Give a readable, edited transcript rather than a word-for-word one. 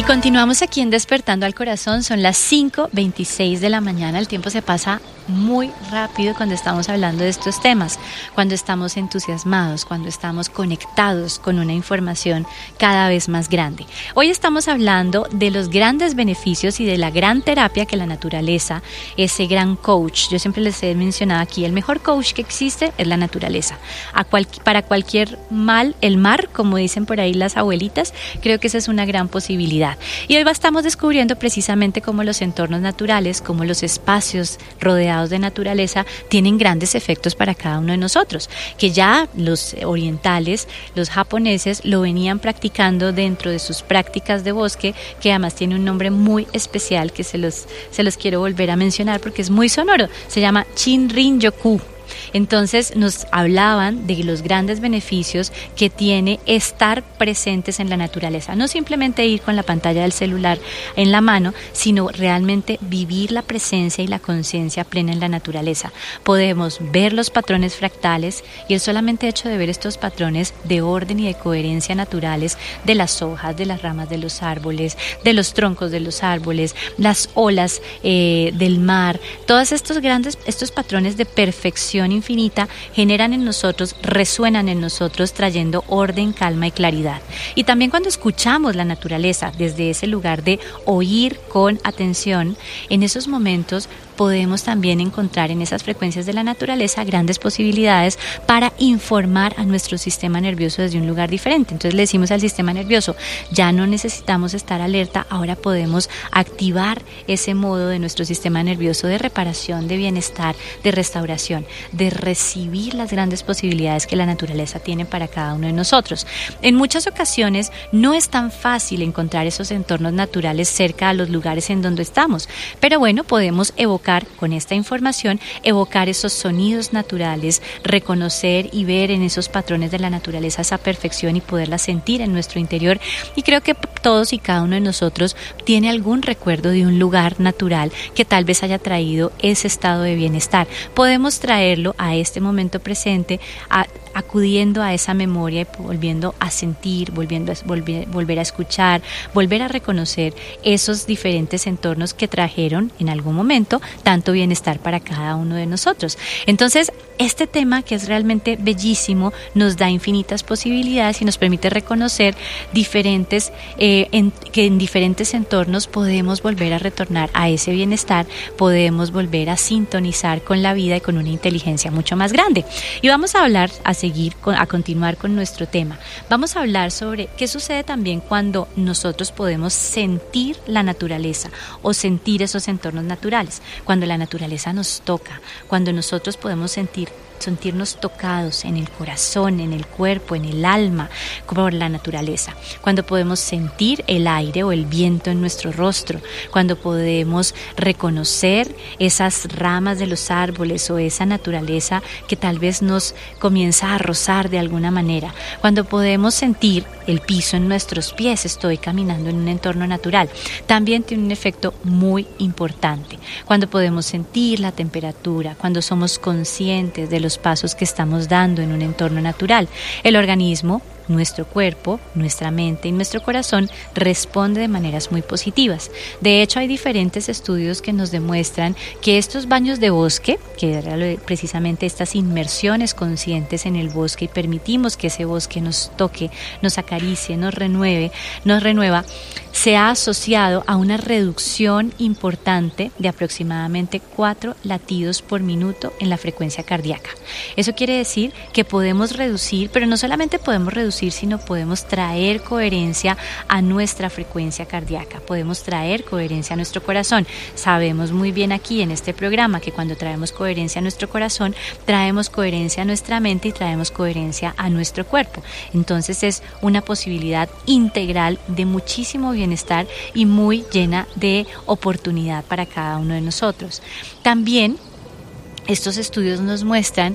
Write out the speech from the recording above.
Continuamos aquí en Despertando al Corazón, son las 5:26 de la mañana, el tiempo se pasa muy rápido cuando estamos hablando de estos temas, cuando estamos entusiasmados, cuando estamos conectados con una información cada vez más grande. Hoy estamos hablando de los grandes beneficios y de la gran terapia que la naturaleza, ese gran coach, yo siempre les he mencionado aquí, el mejor coach que existe es la naturaleza. Para cualquier mal, el mar, como dicen por ahí las abuelitas, creo que esa es una gran posibilidad. Y hoy estamos descubriendo precisamente cómo los entornos naturales, cómo los espacios rodeados de naturaleza tienen grandes efectos para cada uno de nosotros, que ya los orientales, los japoneses lo venían practicando dentro de sus prácticas de bosque, que además tiene un nombre muy especial que se los quiero volver a mencionar porque es muy sonoro, se llama Shinrin-yoku. Entonces nos hablaban de los grandes beneficios que tiene estar presentes en la naturaleza, no simplemente ir con la pantalla del celular en la mano, sino realmente vivir la presencia y la conciencia plena en la naturaleza. Podemos ver los patrones fractales y el solamente hecho de ver estos patrones de orden y de coherencia naturales de las hojas, de las ramas de los árboles, de los troncos de los árboles, las olas del mar, todos estos patrones de perfección infinita generan en nosotros, resuenan en nosotros, trayendo orden, calma y claridad. Y también cuando escuchamos la naturaleza desde ese lugar de oír con atención, en esos momentos podemos también encontrar en esas frecuencias de la naturaleza grandes posibilidades para informar a nuestro sistema nervioso desde un lugar diferente. Entonces le decimos al sistema nervioso, ya no necesitamos estar alerta, ahora podemos activar ese modo de nuestro sistema nervioso de reparación, de bienestar, de restauración, de recibir las grandes posibilidades que la naturaleza tiene para cada uno de nosotros. En muchas ocasiones no es tan fácil encontrar esos entornos naturales cerca a los lugares en donde estamos, pero bueno, podemos evocar con esta información, evocar esos sonidos naturales, reconocer y ver en esos patrones de la naturaleza esa perfección y poderla sentir en nuestro interior. Y creo que todos y cada uno de nosotros tiene algún recuerdo de un lugar natural que tal vez haya traído ese estado de bienestar. Podemos traerlo a este momento presente, acudiendo a esa memoria y volviendo a sentir, volver a escuchar, volver a reconocer esos diferentes entornos que trajeron en algún momento tanto bienestar para cada uno de nosotros. Entonces, este tema, que es realmente bellísimo, nos da infinitas posibilidades y nos permite reconocer que en diferentes entornos podemos volver a retornar a ese bienestar, podemos volver a sintonizar con la vida y con una inteligencia mucho más grande. Y vamos a continuar con nuestro tema. Vamos a hablar sobre qué sucede también cuando nosotros podemos sentir la naturaleza o sentir esos entornos naturales, cuando la naturaleza nos toca, cuando nosotros podemos sentirnos tocados en el corazón, en el cuerpo, en el alma, por la naturaleza, cuando podemos sentir el aire o el viento en nuestro rostro, cuando podemos reconocer esas ramas de los árboles o esa naturaleza que tal vez nos comienza a rozar de alguna manera, cuando podemos sentir el piso en nuestros pies, estoy caminando en un entorno natural. También tiene un efecto muy importante, cuando podemos sentir la temperatura, cuando somos conscientes de los pasos que estamos dando en un entorno natural. El organismo, nuestro cuerpo, nuestra mente y nuestro corazón responde de maneras muy positivas. De hecho, hay diferentes estudios que nos demuestran que estos baños de bosque, que precisamente estas inmersiones conscientes en el bosque y permitimos que ese bosque nos toque, nos acaricie, nos renueva, se ha asociado a una reducción importante de aproximadamente 4 latidos por minuto en la frecuencia cardíaca. Eso quiere decir que podemos reducir, pero no solamente podemos reducir, sino podemos traer coherencia a nuestra frecuencia cardíaca, podemos traer coherencia a nuestro corazón. Sabemos muy bien aquí en este programa que cuando traemos coherencia a nuestro corazón, traemos coherencia a nuestra mente y traemos coherencia a nuestro cuerpo. Entonces es una posibilidad integral de muchísimo bienestar y muy llena de oportunidad para cada uno de nosotros. También estos estudios nos muestran